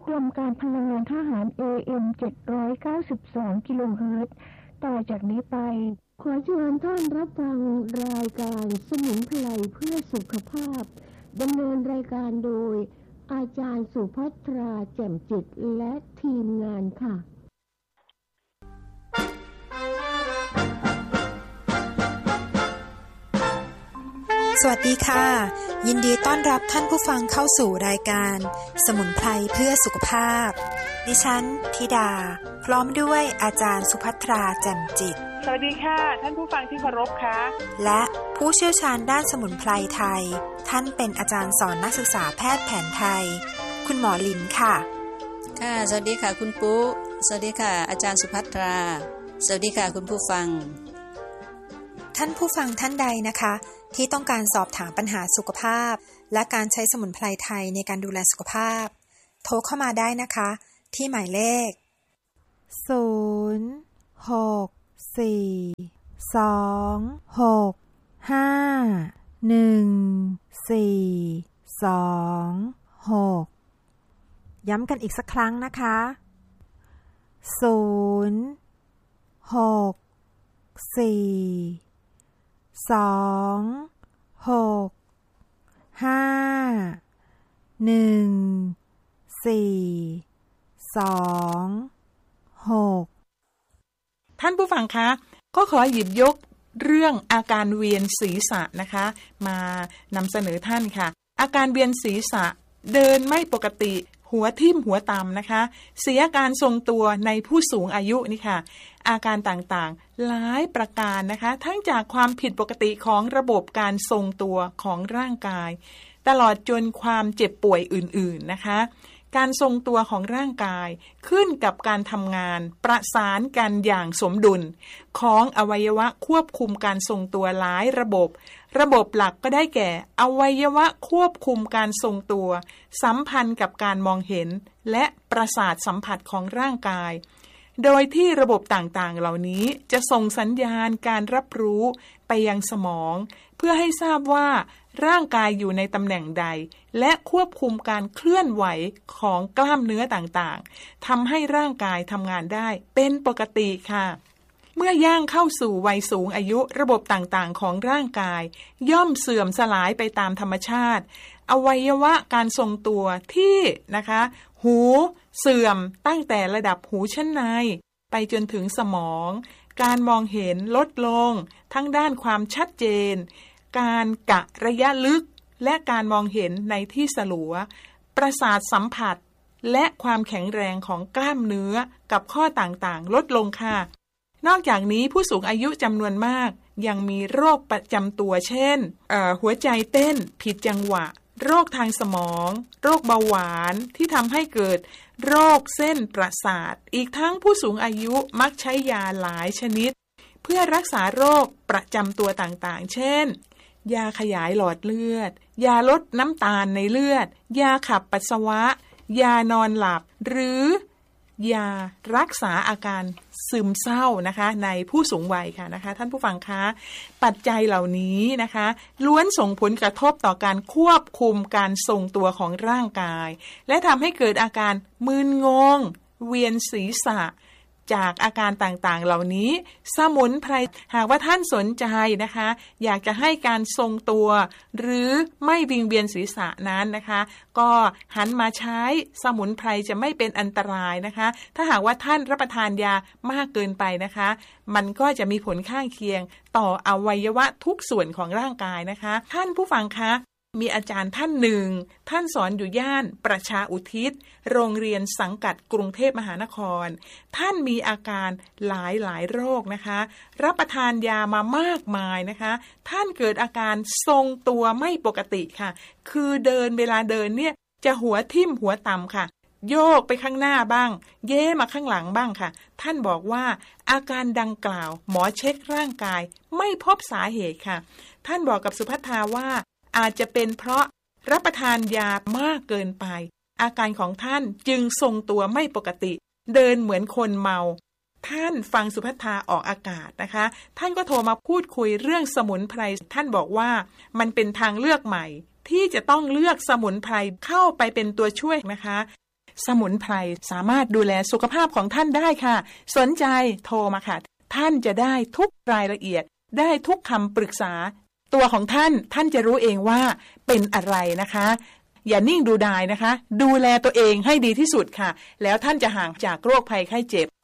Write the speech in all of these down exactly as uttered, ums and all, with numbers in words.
กรมการพลังงานทหาร เอ เอ็ม เจ็ดร้อยเก้าสิบสอง กิโลเฮิรตซ์ต่อจากนี้ไปขอเชิญท่านรับฟังรายการสมุนไพรเพื่อสุขภาพดำเนินรายการโดยอาจารย์สุภัทราแจ่มจิตและทีมงานค่ะสวัสดีค่ะยินดีต้อนรับท่านผู้ฟังเข้าสู่รายการสมุนไพรเพื่อสุขภาพดิฉันธิดาพร้อมด้วยอาจารย์สุภัทราแจ่มจิตสวัสดีค่ะท่านผู้ฟังที่เคารพค่ะและผู้เชี่ยวชาญด้านสมุนไพรไทยท่านเป็นอาจารย์สอนนักศึกษาแพทย์แผนไทยคุณหมอลินค่ะค่ะสวัสดีค่ะคุณปุ๊สวัสดีค่ะอาจารย์สุภัทราสวัสดีค่ะคุณผู้ฟังท่านผู้ฟังท่านใดนะคะที่ต้องการสอบถามปัญหาสุขภาพและการใช้สมุนไพรไทยในการดูแลสุขภาพโทรเข้ามาได้นะคะที่หมายเลขศูนย์ หก สี่ สอง หก ห้า หนึ่ง สี่ สอง หกย้ำกันอีกสักครั้งนะคะศูนย์ หก สี่ สอง หก ห้า หนึ่ง สี่ สอง หกท่านผู้ฟังคะก็ขอหยิบยกเรื่องอาการเวียนศีรษะนะคะมานำเสนอท่านค่ะอาการเวียนศีรษะเดินไม่ปกติหัวทิ่มหัวต่ำนะคะเสียการทรงตัวในผู้สูงอายุนี่ค่ะอาการต่างๆหลายประการนะคะทั้งจากความผิดปกติของระบบการทรงตัวของร่างกายตลอดจนความเจ็บป่วยอื่นๆนะคะการทรงตัวของร่างกายขึ้นกับการทำงานประสานกันอย่างสมดุลของอวัยวะควบคุมการทรงตัวหลายระบบระบบหลักก็ได้แก่อวัยวะควบคุมการทรงตัวสัมพันธ์กับการมองเห็นและประสาทสัมผัสของร่างกายโดยที่ระบบต่างๆเหล่านี้จะส่งสัญญาณการรับรู้ไปยังสมองเพื่อให้ทราบว่าร่างกายอยู่ในตำแหน่งใดและควบคุมการเคลื่อนไหวของกล้ามเนื้อต่างๆทำให้ร่างกายทำงานได้เป็นปกติค่ะเมื่อย่างเข้าสู่วัยสูงอายุระบบต่างๆของร่างกายย่อมเสื่อมสลายไปตามธรรมชาติอวัยวะการทรงตัวที่นะคะหูเสื่อมตั้งแต่ระดับหูชั้นในไปจนถึงสมองการมองเห็นลดลงทั้งด้านความชัดเจนการกะระยะลึกและการมองเห็นในที่สลัวประสาทสัมผัสและความแข็งแรงของกล้ามเนื้อกับข้อต่างๆลดลงค่ะนอกจากนี้ผู้สูงอายุจำนวนมากยังมีโรคประจำตัวเช่นเอ่อหัวใจเต้นผิดจังหวะโรคทางสมองโรคเบาหวานที่ทำให้เกิดโรคเส้นประสาทอีกทั้งผู้สูงอายุมักใช้ยาหลายชนิดเพื่อรักษาโรคประจำตัวต่างๆเช่นยาขยายหลอดเลือดยาลดน้ำตาลในเลือดยาขับปัสสาวะยานอนหลับหรือยารักษาอาการซึมเศร้านะคะในผู้สูงวัยค่ะนะคะท่านผู้ฟังคะปัจจัยเหล่านี้นะคะล้วนส่งผลกระทบต่อการควบคุมการทรงตัวของร่างกายและทำให้เกิดอาการมึนงงเวียนศีรษะจากอาการต่างๆเหล่านี้สมุนไพรหากว่าท่านสนใจนะคะอยากจะให้การทรงตัวหรือไม่วิงเวียนศีรษะนั้นนะคะก็หันมาใช้สมุนไพรจะไม่เป็นอันตรายนะคะถ้าหากว่าท่านรับประทานยามากเกินไปนะคะมันก็จะมีผลข้างเคียงต่ออวัยวะทุกส่วนของร่างกายนะคะท่านผู้ฟังคะมีอาจารย์ท่านหนึ่งท่านสอนอยู่ย่านประชาอุทิศโรงเรียนสังกัดกรุงเทพมหานครท่านมีอาการหลายหลายโรคนะคะรับประทานยามามากมายนะคะท่านเกิดอาการทรงตัวไม่ปกติค่ะคือเดินเวลาเดินเนี่ยจะหัวทิ่มหัวต่ำค่ะโยกไปข้างหน้าบ้างเย้มาข้างหลังบ้างค่ะท่านบอกว่าอาการดังกล่าวหมอเช็คร่างกายไม่พบสาเหตุค่ะท่านบอกกับสุภัทราว่าอาจจะเป็นเพราะรับประทานยามากเกินไปอาการของท่านจึงทรงตัวไม่ปกติเดินเหมือนคนเมาท่านฟังสุภัทราออกอากาศนะคะท่านก็โทรมาพูดคุยเรื่องสมุนไพรท่านบอกว่ามันเป็นทางเลือกใหม่ที่จะต้องเลือกสมุนไพรเข้าไปเป็นตัวช่วยนะคะสมุนไพรสามารถดูแลสุขภาพของท่านได้ค่ะสนใจโทรมาค่ะท่านจะได้ทุกรายละเอียดได้ทุกคำปรึกษาตัวของท่านท่านจะรู้เองว่าเป็นอะไรนะคะอย่านิ่งดูดายนะคะดูแลตัวเองให้ดีที่สุดค่ะแล้วท่านจะห่างจากโรคภัยไข้เจ็บ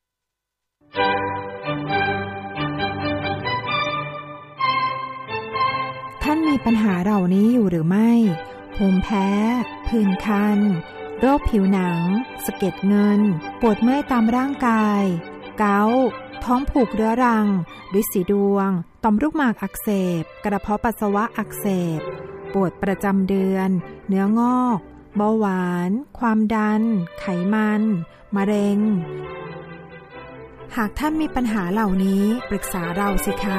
ท่านมีปัญหาเหล่านี้อยู่หรือไม่ภูมิแพ้ผื่นคันโรคผิวหนังสะเก็ดเงินปวดเมื่อยตามร่างกายเกาต์ท้องผูกเรื้อรังฤทธิ์สีดวงต่อมลูกหมากอักเสบกระเพาะปัสสาวะอักเสบปวดประจำเดือนเนื้องอกเบาหวานความดันไขมันมะเร็งหากท่านมีปัญหาเหล่านี้ปรึกษาเราสิคะ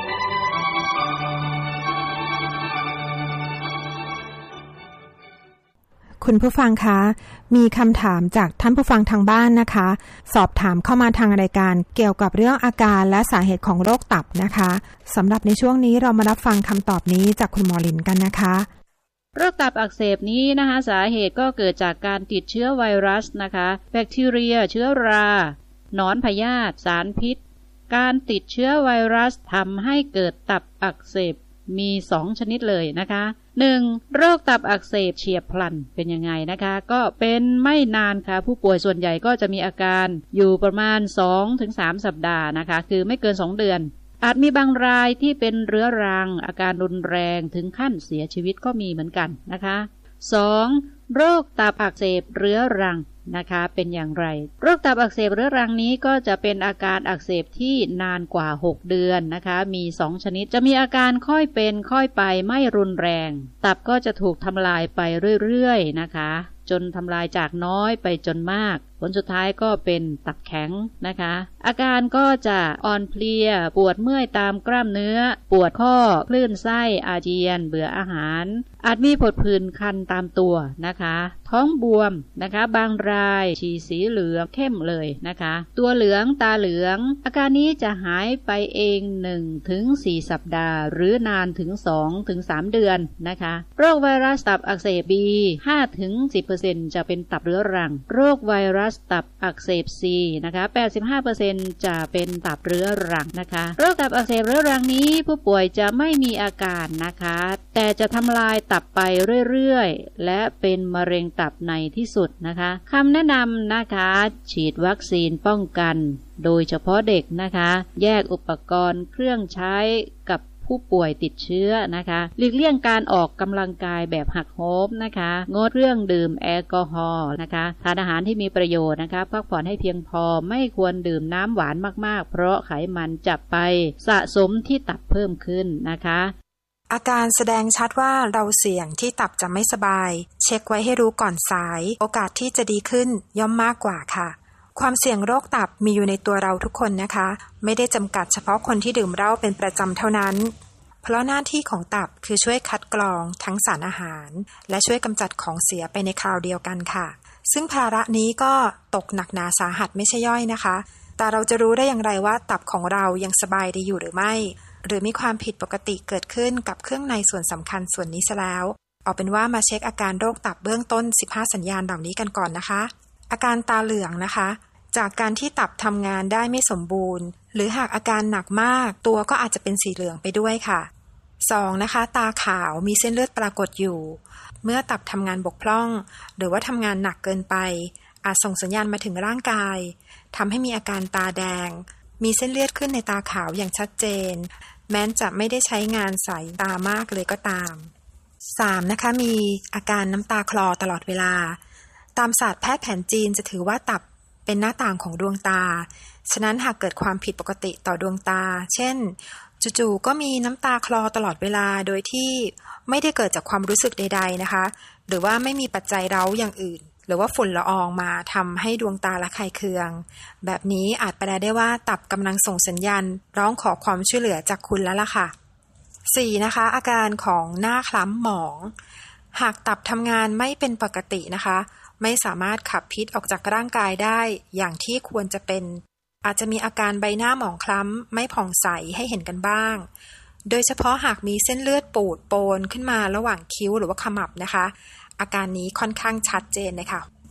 คุณผู้ฟังคะมีคำถามจากท่านผู้ฟังทางบ้านนะคะสอบถามเข้ามาทางรายการเกี่ยวกับเรื่องอาการและสาเหตุของโรคตับนะคะสำหรับในช่วงนี้เรามารับฟังคำตอบนี้จากคุณหมอลินกันนะคะโรคตับอักเสบนี้นะคะสาเหตุก็เกิดจากการติดเชื้อไวรัสนะคะแบคทีเรียเชื้อราหนอนพยาธิสารพิษการติดเชื้อไวรัสทำให้เกิดตับอักเสบมีสองชนิดเลยนะคะหนึ่งโรคตับอักเสบเฉียบพลันเป็นยังไงนะคะก็เป็นไม่นานค่ะผู้ป่วยส่วนใหญ่ก็จะมีอาการอยู่ประมาณ สองถึงสาม สัปดาห์นะคะคือไม่เกินสองเดือนอาจมีบางรายที่เป็นเรื้อรังอาการรุนแรงถึงขั้นเสียชีวิตก็มีเหมือนกันนะคะสองโรคตับอักเสบเรื้อรังนะคะเป็นอย่างไรโรคตับอักเสบเรื้อรังนี้ก็จะเป็นอาการอักเสบที่นานกว่าหกเดือนนะคะมีสองชนิดจะมีอาการค่อยเป็นค่อยไปไม่รุนแรงตับก็จะถูกทำลายไปเรื่อยๆนะคะจนทำลายจากน้อยไปจนมากผลสุดท้ายก็เป็นตับแข็งนะคะอาการก็จะอ่อนเพลียปวดเมื่อยตามกล้ามเนื้อปวดข้อคลื่นไส้อาเจียนเบื่ออาหารอาจมีผดผื่นคันตามตัวนะคะท้องบวมนะคะบางรายฉี่สีเหลืองเข้มเลยนะคะตัวเหลืองตาเหลืองอาการนี้จะหายไปเอง หนึ่งถึงสี่ สัปดาห์หรือนานถึง สองถึงสาม เดือนนะคะโรคไวรัสตับอักเสบ บี ห้าถึงสิบเปอร์เซ็นต์ จะเป็นตับเรื้อรังโรคไวรัสตับอักเสบ ซี นะคะ แปดสิบห้าเปอร์เซ็นต์ จะเป็นตับเรื้อรังนะคะโรคตับอักเสบเรื้อรังนี้ผู้ป่วยจะไม่มีอาการนะคะแต่จะทำลายตับไปเรื่อยๆและเป็นมะเร็งตับในที่สุดนะคะคำแนะนำนะคะฉีดวัคซีนป้องกันโดยเฉพาะเด็กนะคะแยกอุปกรณ์เครื่องใช้กับผู้ป่วยติดเชื้อนะคะหลีกเลี่ยงการออกกำลังกายแบบหักโหมนะคะงดเครื่องดื่มแอลกอฮอล์นะคะทานอาหารที่มีประโยชน์นะคะพักผ่อนให้เพียงพอไม่ควรดื่มน้ำหวานมากๆเพราะไขมันจะไปสะสมที่ตับเพิ่มขึ้นนะคะอาการแสดงชัดว่าเราเสี่ยงที่ตับจะไม่สบายเช็คไว้ให้รู้ก่อนสายโอกาสที่จะดีขึ้นย่อมมากกว่าค่ะความเสี่ยงโรคตับมีอยู่ในตัวเราทุกคนนะคะไม่ได้จำกัดเฉพาะคนที่ดื่มเหล้าเป็นประจำเท่านั้นเพราะหน้าที่ของตับคือช่วยคัดกรองทั้งสารอาหารและช่วยกำจัดของเสียไปในคราวเดียวกันค่ะซึ่งภาระนี้ก็ตกหนักหนาสาหัสไม่ใช่ย่อยนะคะแต่เราจะรู้ได้อย่างไรว่าตับของเรายังสบายดีอยู่หรือไม่หรือมีความผิดปกติเกิดขึ้นกับเครื่องในส่วนสำคัญส่วนนี้ซะแล้วเอาเป็นว่ามาเช็คอาการโรคตับเบื้องต้นสิบห้าสัญญาณเหล่านี้กันก่อนนะคะอาการตาเหลืองนะคะจากการที่ตับทำงานได้ไม่สมบูรณ์หรือหากอาการหนักมากตัวก็อาจจะเป็นสีเหลืองไปด้วยค่ะสองนะคะตาขาวมีเส้นเลือดปรากฏอยู่เมื่อตับทำงานบกพร่องหรือว่าทำงานหนักเกินไปอาจส่งสัญญาณมาถึงร่างกายทำให้มีอาการตาแดงมีเส้นเลือดขึ้นในตาขาวอย่างชัดเจนแม้จะไม่ได้ใช้งานสายตามากเลยก็ตามสามนะคะมีอาการน้ำตาคลอตลอดเวลาตามศาสตร์แพทย์แผนจีนจะถือว่าตับเป็นหน้าต่างของดวงตาฉะนั้นหากเกิดความผิดปกติต่อดวงตาเช่นจู่ๆก็มีน้ำตาคลอตลอดเวลาโดยที่ไม่ได้เกิดจากความรู้สึกใดๆนะคะหรือว่าไม่มีปัจจัยเร้าอย่างอื่นหรือว่าฝุ่นละอองมาทำให้ดวงตาระคายเคืองแบบนี้อาจแปลได้ว่าตับกำลังส่งสัญญาณร้องขอความช่วยเหลือจากคุณแล้วล่ะค่ะสี่นะคะอาการของหน้าคล้ำหมองหากตับทำงานไม่เป็นปกตินะคะไม่สามารถขับพิษออกจากร่างกายได้อย่างที่ควรจะเป็นอาจจะมีอาการใบหน้าหมองคล้ำไม่ผ่องใสให้เห็นกันบ้างโดยเฉพาะหากมีเส้นเลือดปูดโปนขึ้นมาระหว่างคิ้วหรือว่าขมับนะคะอาการนี้ค่อนข้างชัดเจนเลยค่ะ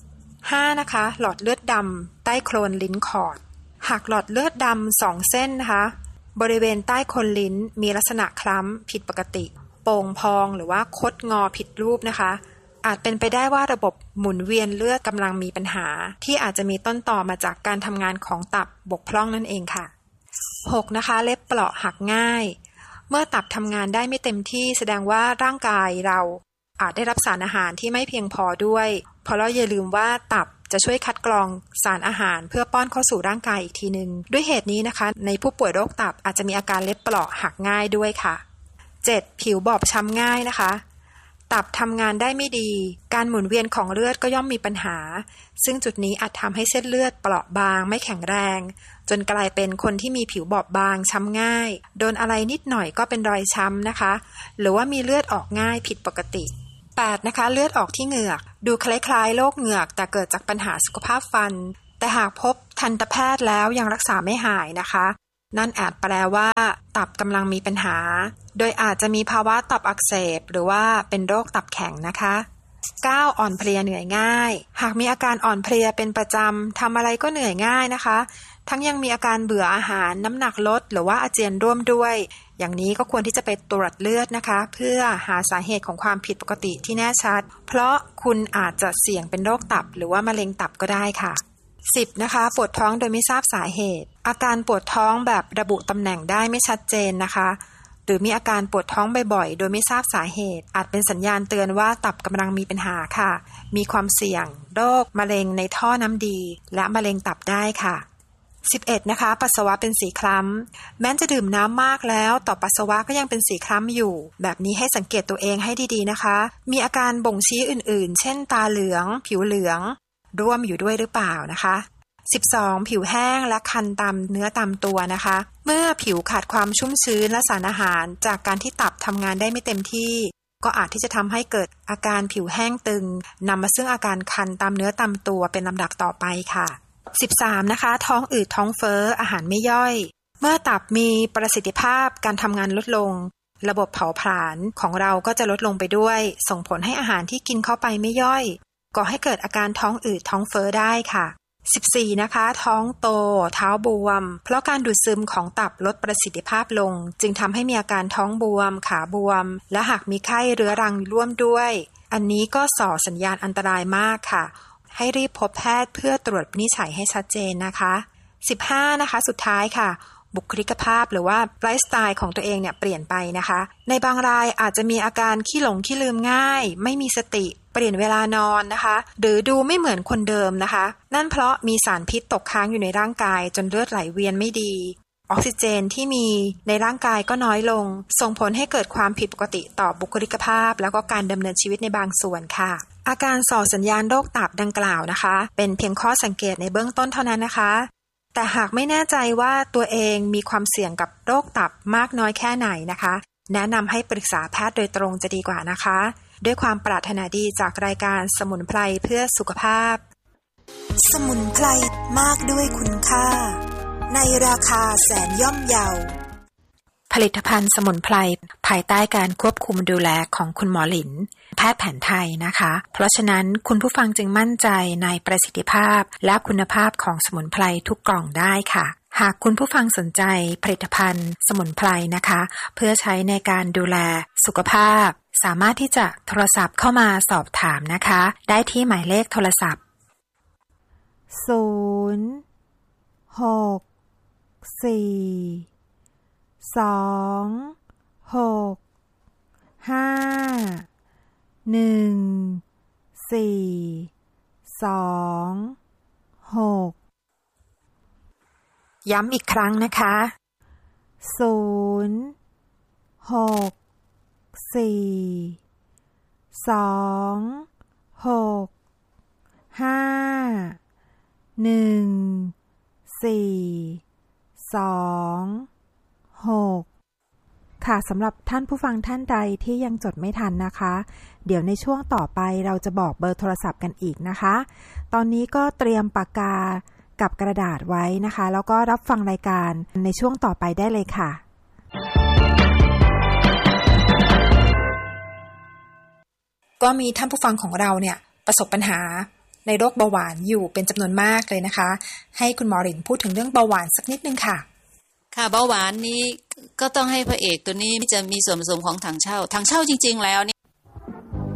ห้านะคะหลอดเลือดดำใต้โคลนลิ้นขอดหากหลอดเลือดดำสองเส้นนะคะบริเวณใต้โคนลิ้นมีลักษณะคล้ำผิดปกติโป่งพองหรือว่าคดงอผิดรูปนะคะอาจเป็นไปได้ว่าระบบหมุนเวียนเลือดกำลังมีปัญหาที่อาจจะมีต้นต่อมาจากการทำงานของตับบกพร่องนั่นเองค่ะหกนะคะเล็บเปราะหักง่ายเมื่อตับทำงานได้ไม่เต็มที่แสดงว่าร่างกายเราอาจได้รับสารอาหารที่ไม่เพียงพอด้วยเพราะเราอย่าลืมว่าตับจะช่วยคัดกรองสารอาหารเพื่อป้อนเข้าสู่ร่างกายอีกทีนึงด้วยเหตุนี้นะคะในผู้ป่วยโรคตับอาจจะมีอาการเล็บเปราะหักง่ายด้วยค่ะเจ็ดผิวบอบช้ำง่ายนะคะตับทำงานได้ไม่ดีการหมุนเวียนของเลือดก็ย่อมมีปัญหาซึ่งจุดนี้อาจทำให้เส้นเลือดเปราะบางไม่แข็งแรงจนกลายเป็นคนที่มีผิวบอบบางช้ำง่ายโดนอะไรนิดหน่อยก็เป็นรอยช้ำนะคะหรือว่ามีเลือดออกง่ายผิดปกติแปดนะคะเลือดออกที่เหงือกดูคล้ายๆโรคเหงือกแต่เกิดจากปัญหาสุขภาพฟันแต่หากพบทันตแพทย์แล้วยังรักษาไม่หายนะคะนั่นอาจแปลว่าตับกำลังมีปัญหาโดยอาจจะมีภาวะตับอักเสบหรือว่าเป็นโรคตับแข็งนะคะเก้าอ่อนเพลียเหนื่อยง่ายหากมีอาการอ่อนเพลียเป็นประจำทำอะไรก็เหนื่อยง่ายนะคะทั้งยังมีอาการเบื่ออาหารน้ำหนักลดหรือว่าอาเจียนร่วมด้วยอย่างนี้ก็ควรที่จะไปตรวจเลือดนะคะเพื่อหาสาเหตุของความผิดปกติที่แน่ชัดเพราะคุณอาจจะเสี่ยงเป็นโรคตับหรือว่ามะเร็งตับก็ได้ค่ะสิบนะคะปวดท้องโดยไม่ทราบสาเหตุอาการปวดท้องแบบระบุตำแหน่งได้ไม่ชัดเจนนะคะหรือมีอาการปวดท้องบ่อยๆโดยไม่ทราบสาเหตุอาจเป็นสัญญาณเตือนว่าตับกำลังมีปัญหาค่ะมีความเสี่ยงโรคมะเร็งในท่อน้ำดีและมะเร็งตับได้ค่ะสิบเอ็ดนะคะปัสสาวะเป็นสีคล้ำแม้จะดื่มน้ำมากแล้วต่อปัสสาวะก็ยังเป็นสีคล้ำอยู่แบบนี้ให้สังเกตตัวเองให้ดีๆนะคะมีอาการบ่งชี้อื่นๆเช่นตาเหลืองผิวเหลืองร่วมอยู่ด้วยหรือเปล่านะคะสิบสองผิวแห้งและคันตามเนื้อตามตัวนะคะเมื่อผิวขาดความชุ่มชื้นและสารอาหารจากการที่ตับทำงานได้ไม่เต็มที่ก็อาจที่จะทำให้เกิดอาการผิวแห้งตึงนำมาซึ่งอาการคันตามเนื้อตามตัวเป็นลำดับต่อไปค่ะสิบสามนะคะท้องอืดท้องเฟ้ออาหารไม่ย่อยเมื่อตับมีประสิทธิภาพการทำงานลดลงระบบเผาผลาญของเราก็จะลดลงไปด้วยส่งผลให้อาหารที่กินเข้าไปไม่ย่อยก่อให้เกิดอาการท้องอืดท้องเฟ้อได้ค่ะสิบสี่นะคะท้องโตเท้าบวมเพราะการดูดซึมของตับลดประสิทธิภาพลงจึงทำให้มีอาการท้องบวมขาบวมและหากมีไข้เรื้อรังร่วมด้วยอันนี้ก็ส่อสัญญาณอันตรายมากค่ะให้รีบพบแพทย์เพื่อตรวจวินิจฉัยให้ชัดเจนนะคะสิบห้านะคะสุดท้ายค่ะบุคลิกภาพหรือว่าไลฟ์สไตล์ของตัวเองเนี่ยเปลี่ยนไปนะคะในบางรายอาจจะมีอาการขี้หลงขี้ลืมง่ายไม่มีสติเปลี่ยนเวลานอนนะคะหรือดูไม่เหมือนคนเดิมนะคะนั่นเพราะมีสารพิษตกค้างอยู่ในร่างกายจนเลือดไหลเวียนไม่ดีออกซิเจนที่มีในร่างกายก็น้อยลงส่งผลให้เกิดความผิดปกติต่อบุคลิกภาพแล้วก็การดำเนินชีวิตในบางส่วนค่ะอาการส่อสัญญาณโรคตับดังกล่าวนะคะเป็นเพียงข้อสังเกตในเบื้องต้นเท่านั้นนะคะแต่หากไม่แน่ใจว่าตัวเองมีความเสี่ยงกับโรคตับมากน้อยแค่ไหนนะคะแนะนำให้ปรึกษาแพทย์โดยตรงจะดีกว่านะคะด้วยความปรารถนาดีจากรายการสมุนไพรเพื่อสุขภาพสมุนไพรมากด้วยคุณค่าในราคาแสนย่อมเยาผลิตภัณฑ์สมุนไพรภายใต้การควบคุมดูแลของคุณหมอหลินแพทย์แผนไทยนะคะเพราะฉะนั้นคุณผู้ฟังจึงมั่นใจในประสิทธิภาพและคุณภาพของสมุนไพรทุกกล่องได้ค่ะหากคุณผู้ฟังสนใจผลิตภัณฑ์สมุนไพรนะคะเพื่อใช้ในการดูแลสุขภาพสามารถที่จะโทรศัพท์เข้ามาสอบถามนะคะได้ที่หมายเลขโทรศัพท์ศูนย์หกสี่สองหกห้าหนึ่งสี่สองหกย้ำอีกครั้งนะคะศูนย์หกสี่สองหกห้าหนึ่งสี่สองหกค่ะสำหรับท่านผู้ฟังท่านใดที่ยังจดไม่ทันนะคะเดี๋ยวในช่วงต่อไปเราจะบอกเบอร์โทรศัพท์กันอีกนะคะตอนนี้ก็เตรียมปากกากับกระดาษไว้นะคะแล้วก็รับฟังรายการในช่วงต่อไปได้เลยค่ะก็มีท่านผู้ฟังของเราเนี่ยประสบปัญหาในโรคเบาหวานอยู่เป็นจำนวนมากเลยนะคะให้คุณหมอหลินพูดถึงเรื่องเบาหวานสักนิดนึงค่ะค่ะเบาหวานนี้ก็ต้องให้พระเอกตัวนี้จะมีส่วนผสมของถังเช่าถังเช่าจริงๆแล้ว